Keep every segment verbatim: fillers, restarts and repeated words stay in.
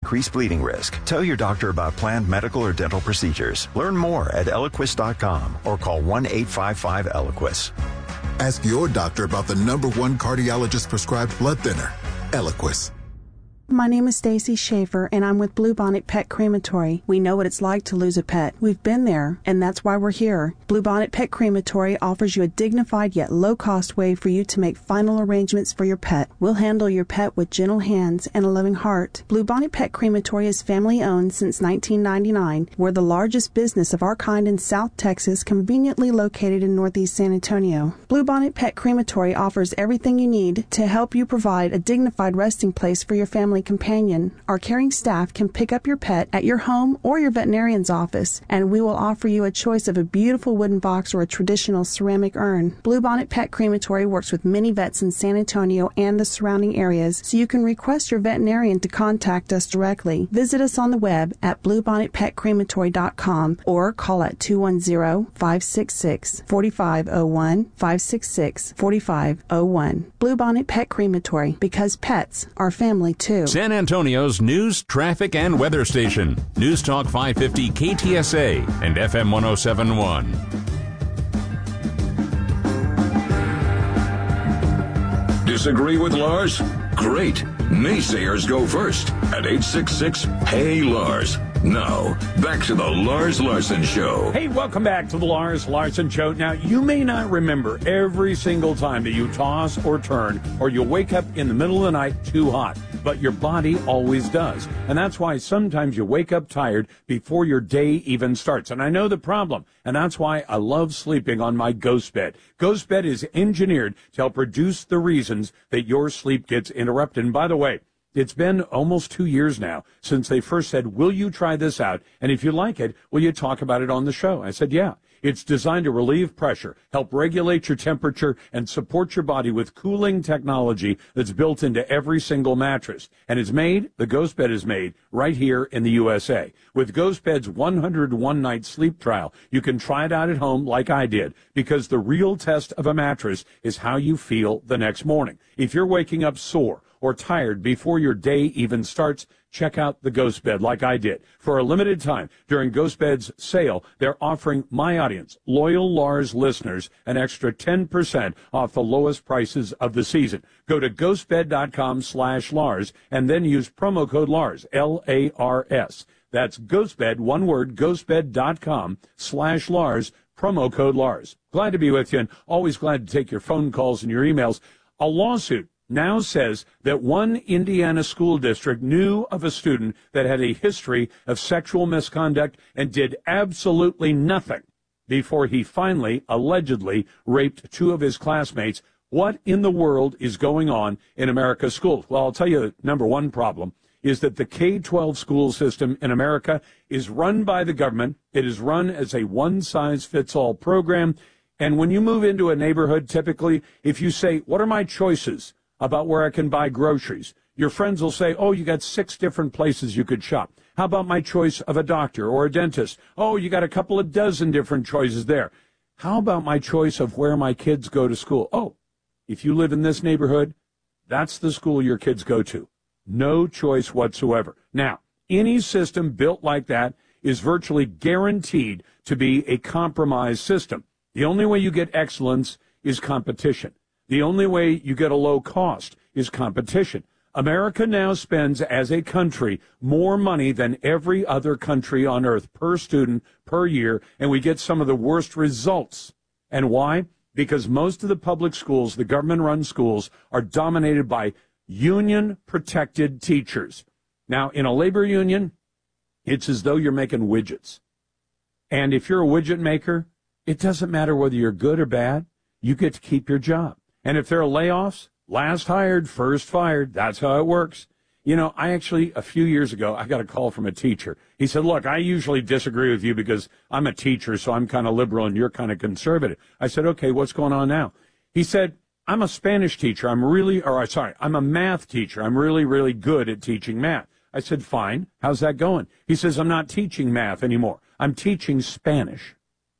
increased bleeding risk. Tell your doctor about planned medical or dental procedures. Learn more at Eliquis dot com or call one eight five five Eliquis. Ask your doctor about the number one cardiologist-prescribed blood thinner, Eliquis. My name is Stacy Schaefer, and I'm with Bluebonnet Pet Crematory. We know what it's like to lose a pet. We've been there, and that's why we're here. Bluebonnet Pet Crematory offers you a dignified yet low-cost way for you to make final arrangements for your pet. We'll handle your pet with gentle hands and a loving heart. Bluebonnet Pet Crematory is family-owned since nineteen ninety-nine. We're the largest business of our kind in South Texas, conveniently located in Northeast San Antonio. Bluebonnet Pet Crematory offers everything you need to help you provide a dignified resting place for your family companion. Our caring staff can pick up your pet at your home or your veterinarian's office, and we will offer you a choice of a beautiful wooden box or a traditional ceramic urn. Bluebonnet Pet Crematory works with many vets in San Antonio and the surrounding areas, so you can request your veterinarian to contact us directly. Visit us on the web at bluebonnet pet crematory dot com or call at two one zero, five six six, four five zero one, five six six, four five zero one. Bluebonnet Pet Crematory, because pets are family too. San Antonio's news, traffic, and weather station. News Talk five fifty K T S A and F M one oh seven point one. Disagree with Lars? Great. Naysayers go first at eight six six, Hey Lars. Now, back to the Lars Larson Show. Hey, welcome back to the Lars Larson Show. Now, you may not remember every single time that you toss or turn or you wake up in the middle of the night too hot, but your body always does. And that's why sometimes you wake up tired before your day even starts. And I know the problem, and that's why I love sleeping on my Ghost Bed. Ghost Bed is engineered to help reduce the reasons that your sleep gets interrupted. And by the way, it's been almost two years now since they first said, will you try this out? And if you like it, will you talk about it on the show? I said, yeah. It's designed to relieve pressure, help regulate your temperature, and support your body with cooling technology that's built into every single mattress. And it's made, the Ghost Bed is made, right here in the U S A. With Ghost Bed's one hundred one night sleep trial, you can try it out at home like I did, because the real test of a mattress is how you feel the next morning. If you're waking up sore or tired before your day even starts, check out the Ghost Bed like I did. For a limited time, during Ghost Bed's sale, they're offering my audience, loyal Lars listeners, an extra ten percent off the lowest prices of the season. Go to ghostbed.com slash Lars and then use promo code Lars, L A R S. That's Ghostbed, one word, ghostbed.com slash Lars, promo code Lars. Glad to be with you and always glad to take your phone calls and your emails. A lawsuit now says that one Indiana school district knew of a student that had a history of sexual misconduct and did absolutely nothing before he finally, allegedly, raped two of his classmates. What in the world is going on in America's schools? Well, I'll tell you the number one problem is that the K twelve school system in America is run by the government. It is run as a one-size-fits-all program. And when you move into a neighborhood, typically, if you say, what are my choices about where I can buy groceries, your friends will say, oh, you got six different places you could shop. How about my choice of a doctor or a dentist? Oh, you got a couple of dozen different choices there. How about my choice of where my kids go to school? Oh, if you live in this neighborhood, that's the school your kids go to. No choice whatsoever. Now, any system built like that is virtually guaranteed to be a compromised system. The only way you get excellence is competition. The only way you get a low cost is competition. America now spends, as a country, more money than every other country on earth per student per year, and we get some of the worst results. And why? Because most of the public schools, the government-run schools, are dominated by union-protected teachers. Now, in a labor union, it's as though you're making widgets. And if you're a widget maker, it doesn't matter whether you're good or bad, you get to keep your job. And if there are layoffs, last hired, first fired, that's how it works. You know, I actually, a few years ago, I got a call from a teacher. He said, look, I usually disagree with you because I'm a teacher, so I'm kind of liberal and you're kind of conservative. I said, okay, what's going on now? He said, I'm a Spanish teacher. I'm really, or sorry, I'm a math teacher. I'm really, really good at teaching math. I said, fine. How's that going? He says, I'm not teaching math anymore. I'm teaching Spanish.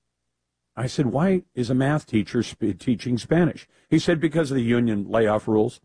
I said, why is a math teacher sp- teaching Spanish? He said, because of the union layoff rules.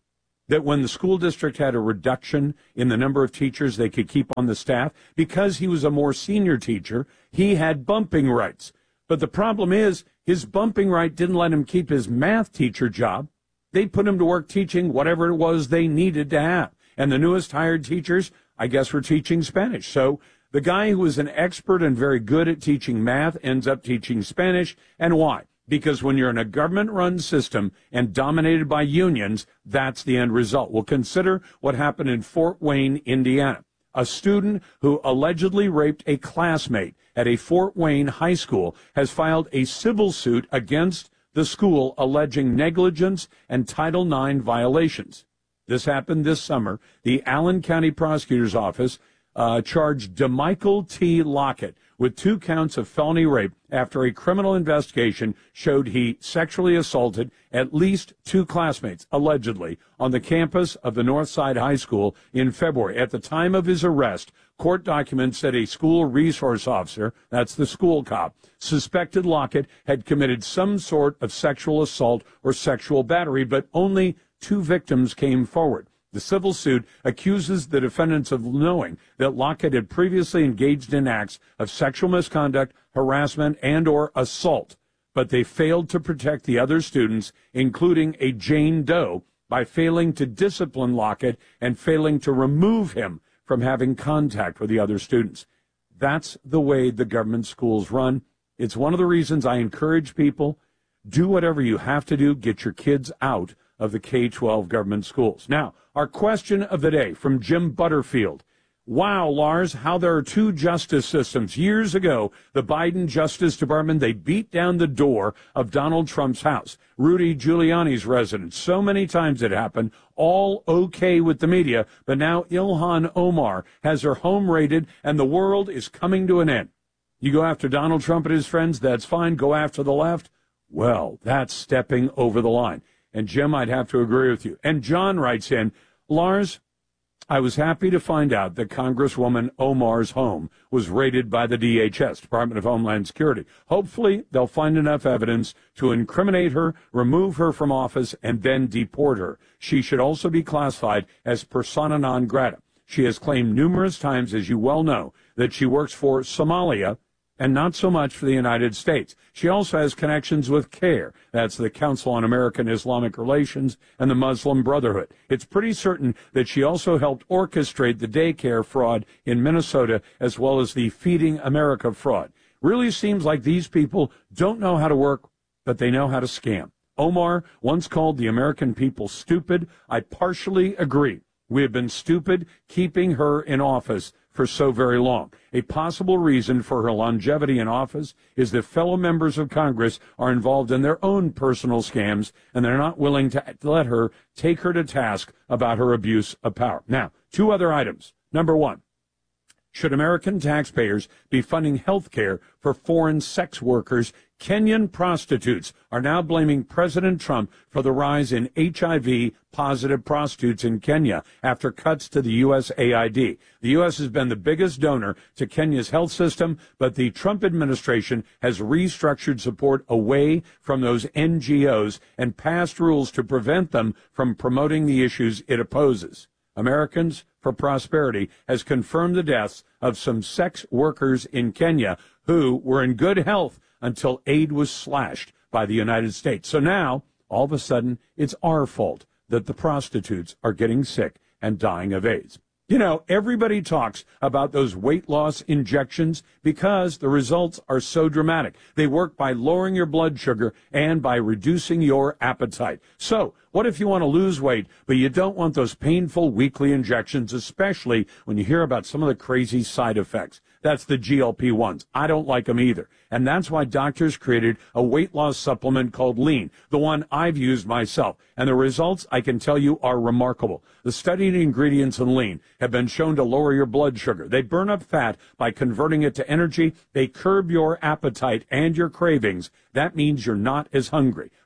that when the school district had a reduction in the number of teachers they could keep on the staff, because he was a more senior teacher, he had bumping rights. But the problem is, his bumping right didn't let him keep his math teacher job. They put him to work teaching whatever it was they needed to have. And the newest hired teachers, I guess, were teaching Spanish. So the guy who was an expert and very good at teaching math ends up teaching Spanish. And why? Because when you're in a government-run system and dominated by unions, that's the end result. Well, consider what happened in Fort Wayne, Indiana. A student who allegedly raped a classmate at a Fort Wayne high school has filed a civil suit against the school alleging negligence and Title nine violations. This happened this summer. The Allen County Prosecutor's Office uh, charged DeMichael T. Lockett with two counts of felony rape after a criminal investigation showed he sexually assaulted at least two classmates, allegedly, on the campus of the Northside High School in February. At the time of his arrest, court documents said a school resource officer, that's the school cop, suspected Lockett had committed some sort of sexual assault or sexual battery, but only two victims came forward. The civil suit accuses the defendants of knowing that Lockett had previously engaged in acts of sexual misconduct, harassment, and or assault, but they failed to protect the other students, including a Jane Doe, by failing to discipline Lockett and failing to remove him from having contact with the other students. That's the way the government schools run. It's one of the reasons I encourage people, do whatever you have to do, get your kids out of the K twelve government schools. Now, our question of the day from Jim Butterfield. Wow, Lars, how there are two justice systems. Years ago, the Biden Justice Department, they beat down the door of Donald Trump's house, Rudy Giuliani's residence. So many times it happened, all okay with the media, but now Ilhan Omar has her home raided and the world is coming to an end. You go after Donald Trump and his friends, that's fine. Go after the left, well, that's stepping over the line. And, Jim, I'd have to agree with you. And John writes in, Lars, I was happy to find out that Congresswoman Omar's home was raided by the D H S, Department of Homeland Security. Hopefully, they'll find enough evidence to incriminate her, remove her from office, and then deport her. She should also be classified as persona non grata. She has claimed numerous times, as you well know, that she works for Somalia and not so much for the United States. She also has connections with CARE, that's the Council on American Islamic Relations, and the Muslim Brotherhood. It's pretty certain that she also helped orchestrate the daycare fraud in Minnesota, as well as the Feeding America fraud. Really seems like these people don't know how to work, but they know how to scam. Omar once called the American people stupid. I partially agree. We have been stupid keeping her in office for so very long. A possible reason for her longevity in office is that fellow members of Congress are involved in their own personal scams, and they're not willing to let her take her to task about her abuse of power. Now, two other items. Number one, should American taxpayers be funding health care for foreign sex workers? Kenyan prostitutes are now blaming President Trump for the rise in H I V-positive prostitutes in Kenya after cuts to the U S A I D. The U S has been the biggest donor to Kenya's health system, but the Trump administration has restructured support away from those N G Os and passed rules to prevent them from promoting the issues it opposes. Americans for Prosperity has confirmed the deaths of some sex workers in Kenya who were in good health until aid was slashed by the United States. So now, all of a sudden, it's our fault that the prostitutes are getting sick and dying of AIDS. You know, everybody talks about those weight loss injections because the results are so dramatic. They work by lowering your blood sugar and by reducing your appetite. So, what if you want to lose weight, but you don't want those painful weekly injections, especially when you hear about some of the crazy side effects? That's the G L P ones. I don't like them either. And that's why doctors created a weight loss supplement called Lean, the one I've used myself. And the results, I can tell you, are remarkable. The studied ingredients in Lean have been shown to lower your blood sugar. They burn up fat by converting it to energy. They curb your appetite and your cravings. That means you're not as hungry. But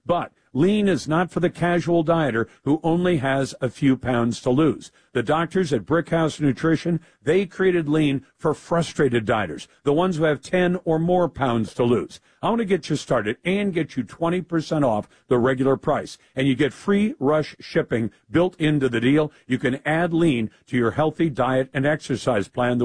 Lean is not for the casual dieter who only has a few pounds to lose. The doctors at Brickhouse Nutrition, they created Lean for frustrated dieters, the ones who have ten or more pounds to lose. I want to get you started and get you twenty percent off the regular price. And you get free rush shipping built into the deal. You can add Lean to your healthy diet and exercise plan.